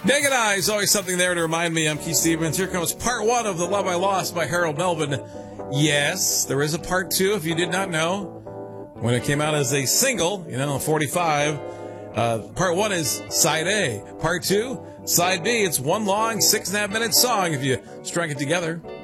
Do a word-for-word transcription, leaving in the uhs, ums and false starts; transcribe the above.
Naked Eyes, always something there to remind me. I'm Keith Stevens. Here comes part one of The Love I Lost by Harold Melvin. Yes, there is a part two, if you did not know. When it came out as a single, you know, forty-five, uh, part one is side A. Part two, side B. It's one long six and a half minute song if you strung it together.